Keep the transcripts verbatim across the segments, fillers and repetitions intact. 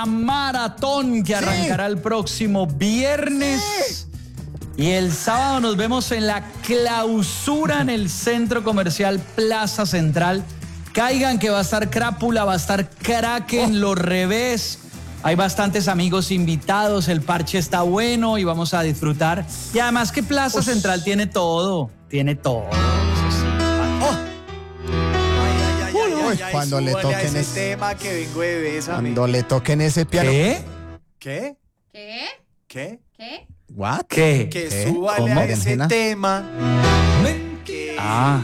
maratón que arrancará sí. el próximo viernes. Sí. Y el sábado nos vemos en la clausura en el Centro Comercial Plaza Central. Caigan que va a estar Crápula, va a estar Kraken, oh. Los Revés. Hay bastantes amigos invitados, el parche está bueno y vamos a disfrutar. Y además que Plaza Uf. Central tiene todo, tiene todo. Oh. Ay, ay, ay, Uy, ay, ay, cuando le toquen ese, ese tema que vengo de Bésame. Cuando le toquen ese piano. ¿Qué? ¿Qué? ¿Qué? ¿Qué? ¿Qué? ¿What? ¿Qué? Que ¿Qué? súbale ¿Cómo? a ese ¿Berenjena? tema. Que, Ah.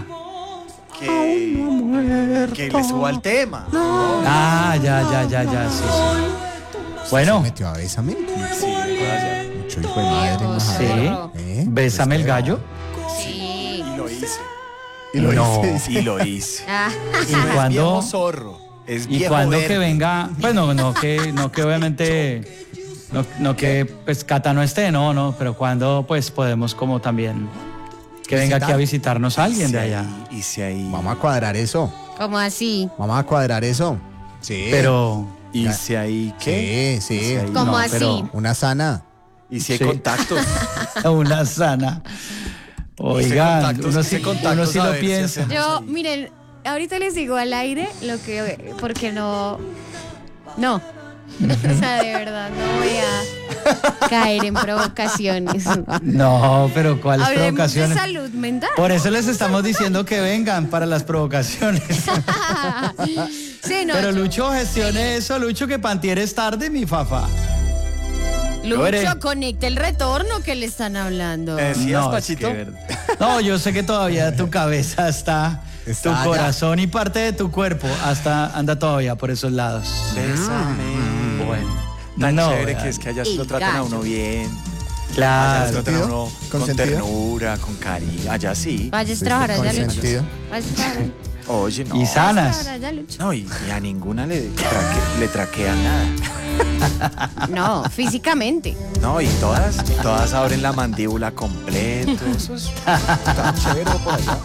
que, que le suba al tema. No. Ah, ya, ya, ya, ya, sí, sí. Bueno. ¿Se metió a Bésame? Sí, vaya. Mucho hijo de madre. Sí. ¿Eh? Bésame el gallo. Sí. Y lo hice. Y lo No. hice. Y lo hice. Ah. ¿Y No es cuándo? viejo zorro. Es Y viejo cuando verde. que venga, pues no, no que, no que obviamente, no, no que pues Cata no esté, no, no, pero cuando pues podemos como también que venga aquí a visitarnos alguien de allá. Y si ahí. Vamos a cuadrar eso. ¿Cómo así? Vamos a cuadrar eso. Sí. Pero ¿Y si ahí qué? Sí, ¿Y si sí. ahí- ¿Cómo no, así? pero Una sana. ¿Y si hay Sí. contactos? una sana. Oigan, contactos, uno ese sí, contactos, uno sí a lo ver si piensa. hacemos. Yo, ahí. miren, ahorita les digo al aire lo que, porque no, no, o sea, de verdad, no voy a caer en provocaciones. No, pero ¿cuáles Hablemos de provocaciones? salud mental. Por eso les estamos diciendo que vengan para las provocaciones. Sí, no, Pero yo- Lucho, gestione eso, Lucho, que Pantier es tarde, mi fafa. Lore. Lucho, conecte el retorno que le están hablando. Eh, ¿Decías, No, es Pachito? que ver- no, yo sé que todavía tu cabeza está, Está tu allá. corazón y parte de tu cuerpo hasta anda todavía por esos lados. Bésame. Bueno, Tan no, chévere vean. que es que allá se lo El tratan a gallo. uno bien. Allá se Claro. lo tratan a uno ¿Con con sentido? ternura, con cariño. Allá sí. Vayas a Sí, trabajar con allá, Lucho. sentido. Vayas a trabajar. Oye, no. Y Vayas a sanas. trabajar allá, Lucho. No, y, y a ninguna le, traque, le traquean nada. No, físicamente. No, y todas, todas abren la mandíbula completo. Eso es tan chévere por allá.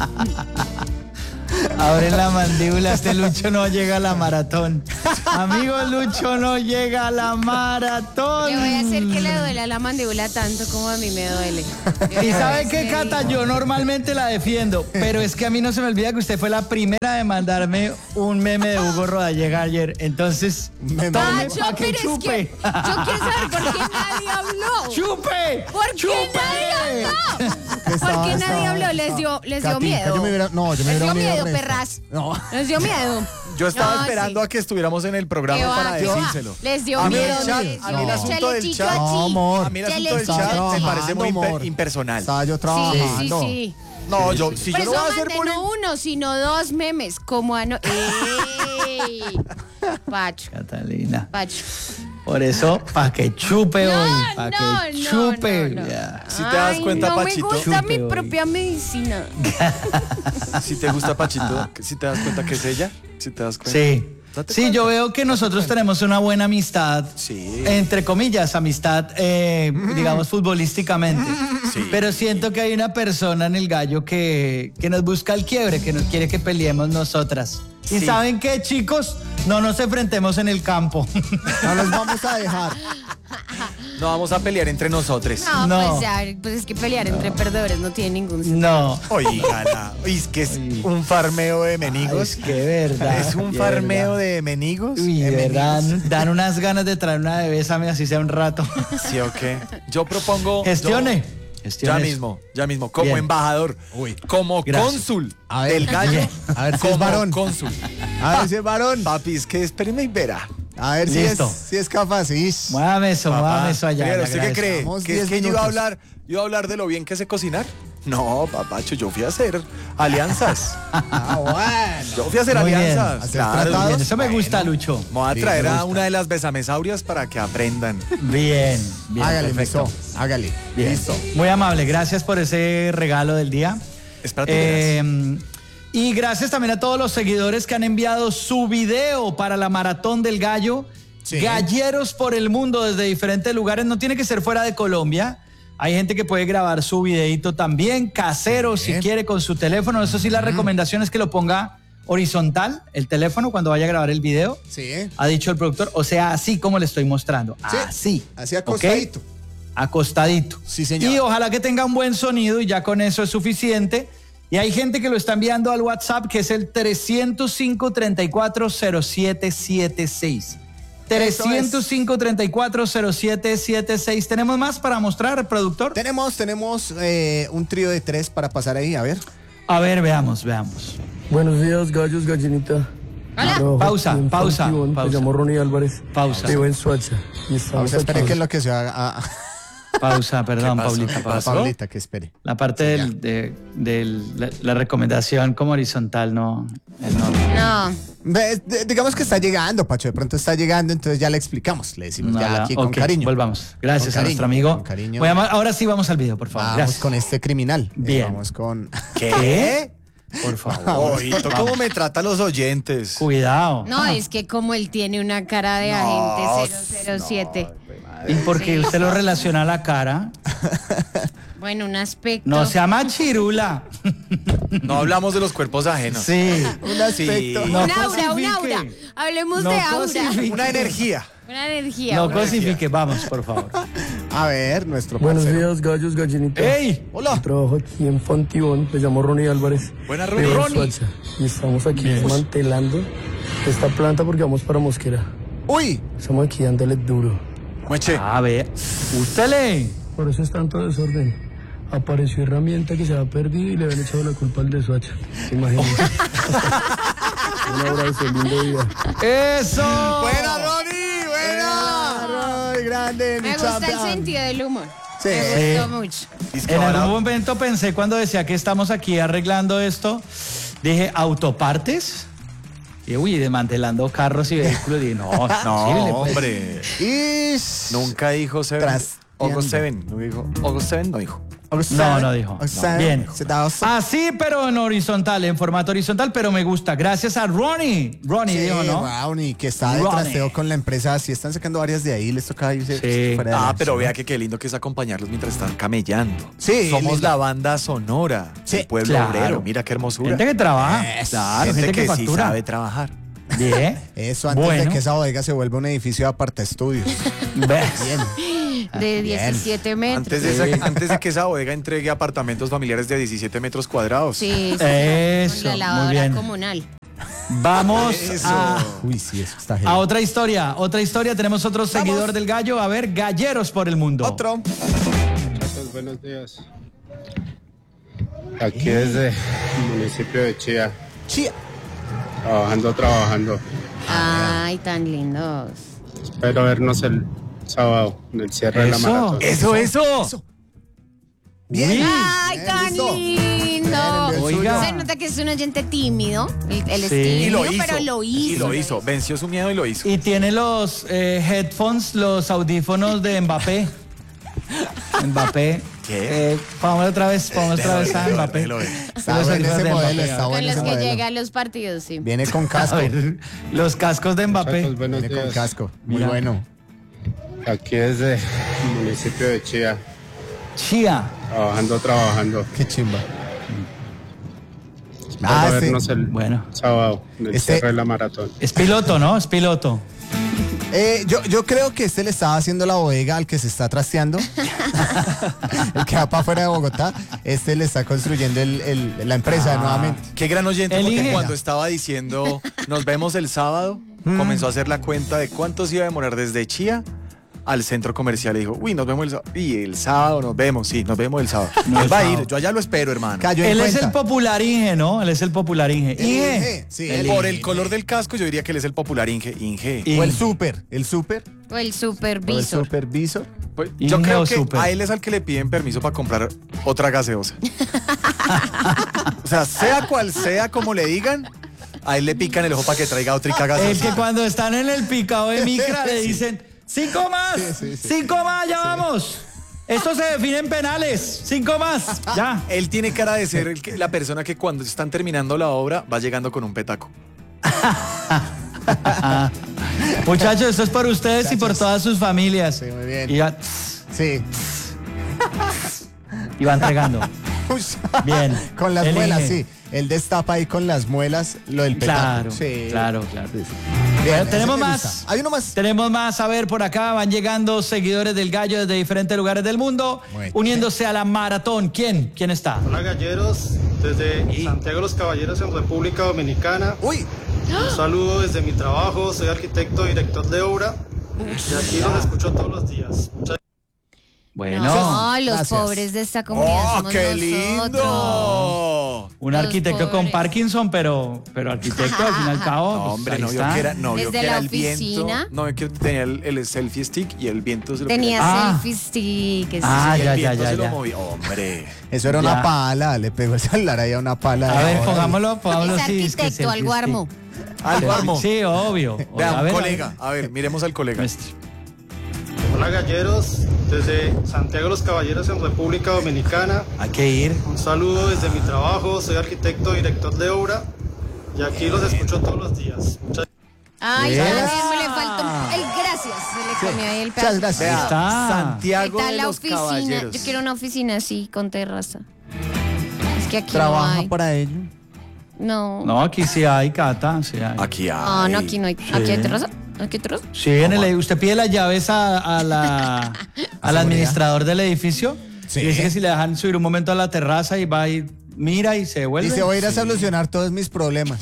Abren la mandíbula, este Lucho no llega a la maratón. Amigo, Lucho no llega a la maratón. Le voy a hacer que le duela la mandíbula tanto como a mí me duele. Y sabe qué, Cata, yo normalmente la defiendo, pero es que a mí no se me olvida que usted fue la primera de mandarme un meme de Hugo Rodallega ayer. Entonces, Meme. tome Pacho, pa' que pero es chupe. que yo quiero saber por qué nadie habló. ¡Chupe! ¿Por qué ¡Chupe! nadie habló? ¿Por Estaba- qué nadie estaba- habló? Les dio, les dio Katinka, miedo. yo me hubiera- no, yo me Les hubiera dio unido al miedo, resto. perras. No. Les dio miedo. Yo estaba No, esperando sí. a que estuviéramos en el ¿Qué programa va, para qué va? decírselo. Les dio A mí el miedo. chat, les a dio mí el miedo. asunto del Chelechito chat- a No, ti. amor. A mí el asunto del Estaba chat me trabajando, parece muy imper- amor. impersonal. Estaba yo Sí, trabajando. sí, sí. No, yo, si Por yo no eso voy a hacer mandé bullying. no uno, sino dos memes. Como ano... ¡Ey! Pacho, Catalina, Pacho. por eso, pa' que chupe No, hoy, pa' no, que no, chupe. no, no. Ya. Si te das Ay, cuenta, no Pachito. me gusta Chupe mi hoy. propia medicina. Si te gusta Pachito, si te das cuenta que es ella, si te das cuenta. Sí. Date Sí, cuenta. yo veo que nosotros tenemos una buena amistad, Sí. entre comillas, amistad, eh, digamos, futbolísticamente. Sí. Pero siento que hay una persona en el gallo que, que nos busca el quiebre, que nos quiere que peleemos nosotras. ¿Y Sí. saben qué, chicos? No nos enfrentemos en el campo. No los vamos a dejar. No vamos a pelear entre nosotros. No, No. pues ya, pues es que pelear entre perdedores no tiene ningún sentido. No. Oígala. Uy, es que es un farmeo de Ay, menigos. es que verdad. Es un de farmeo verdad. de menigos. Uy, de menigos. verdad, dan unas ganas de traer una de Bésame así sea un rato. Sí, o qué. Yo propongo. Gestione. yo- Gestione Ya eso. mismo, ya mismo. Como Bien. embajador. Uy. Como Gracias. cónsul A ver. del gallo. Bien. A ver si es como varón. cónsul. A ver si es varón. Papi, es que espéreme y verá. A ver si es, Listo. si es capaz. Sí. Muévame eso, Papá, muévame eso allá. pero le ¿usted qué agradezco. cree? Vamos ¿Que es diez que yo iba a minutos. hablar, yo iba a hablar de lo bien que sé cocinar? No, papacho, yo fui a hacer alianzas. Ah, bueno. Yo fui a hacer Muy bien. alianzas. Hacer Claro. tratados. Bien, eso me gusta, Bueno, Lucho. Me voy a Sí, traer me a gusta. una de las besamesaurias para que aprendan. Bien, bien. Hágale, perfecto. miso. Hágale. Bien. Listo. Muy amable, gracias por ese regalo del día. Espérate, Eh, y gracias también a todos los seguidores que han enviado su video para la Maratón del Gallo. Sí. Galleros por el mundo desde diferentes lugares. No tiene que ser fuera de Colombia. Hay gente que puede grabar su videito también, casero, Sí. si quiere, con su teléfono. Eso sí, la recomendación es que lo ponga horizontal el teléfono cuando vaya a grabar el video. Sí. Ha dicho el productor, o sea, así como le estoy mostrando. Sí, Así. así acostadito. ¿Ok? Acostadito. Sí, señor. Y ojalá que tenga un buen sonido y ya con eso es suficiente. Y hay gente que lo está enviando al WhatsApp, que es el trescientos cinco, treinta y cuatro, cero siete siete seis. trescientos cinco, treinta y cuatro, cero siete siete seis. ¿Tenemos más para mostrar, productor? Tenemos, tenemos eh, un trío de tres para pasar ahí, a ver. A ver, veamos, veamos. Buenos días, gallos, gallinita. Hola. Trabajo Pausa, aquí en pausa, Fontibón, pausa. Me llamo Ronnie Álvarez. Pausa. Vivo en Suacha. Y estamos Vamos a esperar aquí. que es lo que se haga. Ah, Pausa, perdón, pasó? Paulita. ¿Qué para pausa. Paulita, que espere. La parte del, de, del- la, la recomendación como horizontal no, es no. No. Ve, de- digamos que está llegando, Pacho. De pronto está llegando, entonces ya le explicamos. Le decimos No, ya la- aquí con ok, cariño. Volvamos. Gracias Con a nuestro cariño, amigo. con cariño. Voy a ma- ahora sí vamos al video, por favor. Vamos Gracias. con este criminal. Eh, Bien. vamos con. ¿Qué? Por favor. Ojito, ¿cómo me trata a los oyentes? Cuidado. No, es que como él tiene una cara de agente cero cero siete. ¿Y por qué usted lo relaciona a la cara? Bueno, un aspecto. No se llama chirula. No hablamos de los cuerpos ajenos. Sí. Un aspecto. Sí. No un aura, un cosifique. aura. Hablemos No de aura. cosifique. Una energía. Una energía. No una- cosifique, vamos, por favor. A ver, nuestro Buenos parcero. días, gallos, gallinita. ¡Ey! Hola. Trabajo aquí en Fontibón. Me llamo Ronnie Álvarez. Buena Vivo en Ronnie. Suacha. Y estamos aquí Bien. desmantelando esta planta porque vamos para Mosquera. Uy. Estamos aquí dándole duro. Mueche. A ver, ústele. Por eso es tanto desorden. Apareció herramienta que se ha perdido y le habían echado la culpa al de Suacha. Imagínense. Un abrazo, lindo día. ¡Eso! Buena Ronnie, buena. Ay, grande, mi Me gusta el champion. sentido del humor. Sí. Me gustó mucho. Es que En ahora- algún momento pensé cuando decía que estamos aquí arreglando esto, dije, ¿autopartes? Y uy, desmantelando carros y vehículos. Y dije, no, No, imposible, pues. hombre. Ish. Nunca dijo Seven. Trasteando. August Seven. No dijo. August Seven no dijo. No, no dijo. Oxan- Bien. se da oxan- Así, pero en horizontal, en formato horizontal, pero me gusta. Gracias a Ronnie. Ronnie, Sí, dijo, ¿no? Brownie, que está de Ronnie. trasteo con la empresa. Si están sacando varias de ahí, les toca irse Sí. fuera de Ah, la- pero vea que qué lindo que es acompañarlos mientras están camellando. Sí, Somos lindo. la banda sonora Sí, del pueblo claro. obrero. Mira qué hermosura. Gente que trabaja. Eso. Claro, Gente gente, que, que sí factura. sabe trabajar. Bien. Eso antes Bueno. de que esa bodega se vuelva un edificio de aparta estudios. ¿Ves? Bien. De diecisiete metros. Antes de, esa- antes de que esa bodega entregue apartamentos familiares de diecisiete metros cuadrados. Sí, sí. Eso, Con la muy lavadora bien. comunal. Vamos Eso. a, Uy, sí, eso está a genial. otra historia. Otra historia. Tenemos otro seguidor del gallo. A ver, galleros por el mundo. Otro. Muchachos, buenos días. Aquí desde el municipio de Chía, Chía. trabajando, trabajando. Ay, tan lindos. Espero vernos el sábado en el cierre de la Eso. maratón. Eso, eso. Bien. Uy. Ay, Bien, tan listo. lindo. Bien, bien, Oiga. Se nota que es un oyente tímido. Él, él es Sí. Y tímido, lo hizo. pero lo hizo. Y lo hizo. Venció su miedo y lo hizo. Y tiene los eh, headphones, los audífonos de Mbappé. Mbappé. ¿Qué? Eh, vamos otra vez, vamos otra vez a Déjalo ver, Mbappé. déjalo ver. Está Los bueno audífonos ese de modelo, Mbappé. está Con bueno los ese que modelo. llega a los partidos, sí. Viene con A casco. ver, los cascos de Mbappé. Muchachos, buenos Viene con días. casco. Muy Mira. bueno. Aquí desde el municipio de Chía, Chía. trabajando, trabajando. Qué chimba. Espero Ah, sí. vernos el Bueno. sábado en el Este- cierre de la maratón. Es piloto, ¿no? Es piloto. Eh, yo, yo creo que este le estaba haciendo la bodega al que se está trasteando. El que va para afuera de Bogotá. Este le está construyendo el, el- la empresa nuevamente. Qué gran oyente, El porque Inge. cuando estaba diciendo nos vemos el sábado, comenzó a hacer la cuenta de cuánto se iba a demorar desde Chía al centro comercial. Y dijo, uy, nos vemos el sábado. Y el sábado nos vemos, sí, nos vemos el sábado. No, Él va a sábado. ir, yo allá lo espero, hermano. Cayó en Él es cuenta. el popular Inge, ¿no? Él es el popular Inge. El Inge. Inge, sí, Por el el Inge. color del casco, yo diría que él es el popular Inge. Inge. Inge. O el super. El super. O el O el supervisor. supervisor. Pues, Inge yo creo o que Super. a él es al que le piden permiso para comprar otra gaseosa. O sea, sea cual sea, como le digan, a él le pican el ojo para que traiga otra El que gaseosa. cuando están en el picado de micra le Sí. dicen, cinco más, Sí, sí, sí. cinco más, ya vamos. Esto se define en penales, cinco más, ya. Él tiene cara de ser el que- la persona que cuando están terminando la obra va llegando con un petaco. Muchachos, esto es por ustedes y por Muchachos. todas sus familias. Sí, muy bien. Y, ya- Sí. y va entregando. Uy, Bien. Con las El muelas, Inge. sí. él destapa ahí con las muelas lo del Claro, petardo. Sí. claro, claro. Bien, Bueno, ese tenemos me más. gusta. Hay uno más. Tenemos más. A ver, por acá van llegando seguidores del Gallo desde diferentes lugares del mundo, Muy bien. uniéndose a la maratón. ¿Quién? ¿Quién está? Hola galleros, desde Santiago de los Caballeros en República Dominicana. Uy, Un saludo desde mi trabajo, soy arquitecto, director de obra y aquí los escucho todos los días. Muchas Bueno, No, los gracias. pobres de esta comunidad ¡Oh, somos qué nosotros. lindo! un los arquitecto con pobres. Parkinson, pero, pero arquitecto al fin y al cabo. No, pues, hombre, ahí no vio está. que era, no vio Desde que la era el viento. oficina. No vio que tenía el, el selfie stick y el viento se lo Tenía Ah. selfie stick. Ah, y el ya, ya, viento ya, se lo ya. movía. Hombre. eso era Ya. una pala, le pegó el celular ahí a una pala. A de ver, ahora. pongámoslo, pongámoslo Es así. es que arquitecto, selfie algo stick. armó. Algo armó. Sí, obvio. Vea, A un ver, colega. A ver, miremos al colega. Nuestro. Hola galleros, desde Santiago de los Caballeros en República Dominicana. Hay que ir. Un saludo desde mi trabajo, soy arquitecto, director de obra y aquí los escucho todos los días. Muchas Ay, Bien. ya me le faltó el gracias. Se le comió ahí el Muchas pedazo. gracias. Ahí está. ¿Qué Santiago tal de la los oficina? Caballeros. Yo quiero una oficina así, con terraza. Es que aquí Trabaja no hay. para ello. No. No, aquí sí hay, Cata. Sí hay. Aquí hay. Ah, no, aquí no hay. ¿Aquí hay terraza? ¿Aquí hay terraza? Sí, en el, usted pide las llaves a, a la, al administrador del edificio. Sí. Y dice que si le dejan subir un momento a la terraza y va y mira y se devuelve. Dice, voy a ir a solucionar todos mis problemas.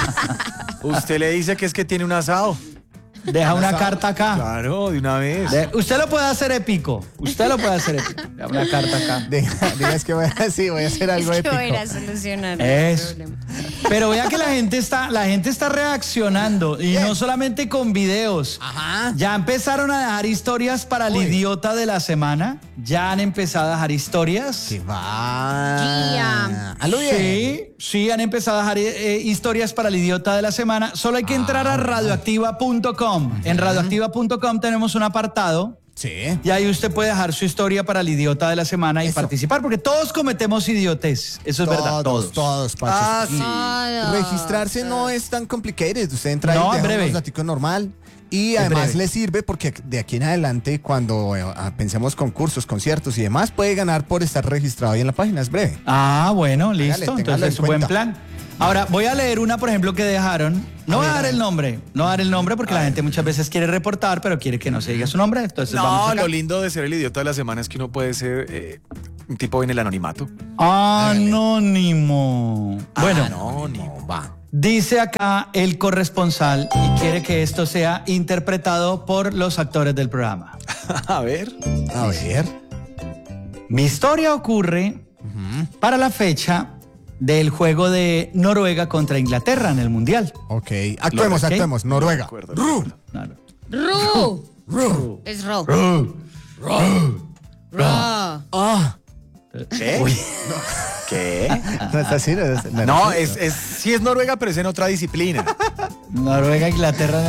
Usted le dice que es que tiene un asado. Deja una carta acá. Claro, de una vez. De- usted lo puede hacer épico. Usted lo puede hacer épico. Deja una carta acá. Diga, diga, es que voy a, sí, voy a hacer algo Es que épico. voy a ir a solucionar Eso. el problema. Pero vea que la gente está, la gente está reaccionando y no solamente con videos. Ajá. Ya empezaron a dejar historias para el Uy. idiota de la semana. Ya han empezado a dejar historias. Que va. Gia. Aló, bien. Sí, sí, han empezado a dejar eh, historias para el idiota de la semana. Solo hay que entrar a radioactiva punto com. En radioactiva punto com tenemos un apartado Sí. y ahí usted puede dejar su historia para el idiota de la semana y Eso. participar, porque todos cometemos idiotes. Eso es verdad, todos. Todos, Pacho. Ah, Y sí. Todos. registrarse no es tan complicated. Usted entra No, ahí, es deja breve. unos daticos normal. Y Es además breve. le sirve porque de aquí en adelante, cuando eh, ah, pensemos concursos, conciertos y demás, puede ganar por estar registrado ahí en la página. Es breve. Ah, bueno, listo. téngalo Entonces en es un buen cuenta. plan. Ahora, voy a leer una, por ejemplo, que dejaron. No voy a dar el nombre, no voy a dar el nombre porque la gente muchas veces quiere reportar, pero quiere que no se diga su nombre. Entonces vamos No, acá. lo lindo de ser el idiota de la semana es que uno puede ser eh, un tipo en el anonimato. Anónimo. Bueno, Anónimo. Va. dice acá el corresponsal y quiere que esto sea interpretado por los actores del programa. A ver. A ver. Mi historia ocurre para la fecha del juego de Noruega contra Inglaterra en el Mundial. Ok. Actuemos, ¿Qué? actuemos. Noruega. De acuerdo, de acuerdo. Claro. Ru. Ru. Es Ro. Ru. Ro. Ah. ¿Qué? ¿Qué? No es así. No, es, No, es, es, sí es Noruega, pero es en otra disciplina. Noruega, Inglaterra.